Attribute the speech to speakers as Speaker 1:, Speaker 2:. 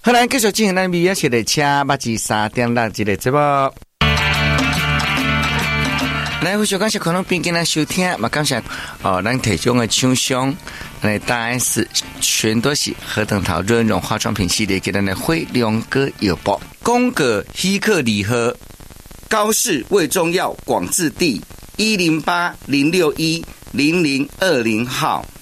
Speaker 1: 好，咱继续进行咱美食的车目子3.6这个节目。来，非常感谢可能并跟咱收听，嘛感谢咱提供的厂商，来大 S 全都是何等桃润润化妆品系列给咱的辉亮哥药包，宫格希克礼盒，高市卫中药广治地108-061-0020号。